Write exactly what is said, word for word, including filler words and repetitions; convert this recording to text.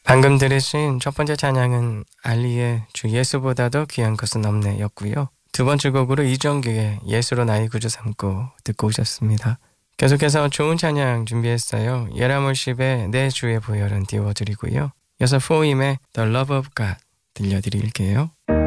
방금 들으신 첫 번째 찬양은 알리의 주 예수보다도 귀한 것은 없네 였고요. 두 번째 곡으로 이정규의 예수로 나의 구주 삼고 듣고 오셨습니다. 계속해서 좋은 찬양 준비했어요. 예라몰십의 내 주의 보혈은 띄워드리고요. 이어서 포임의 The Love of God 들려드릴게요.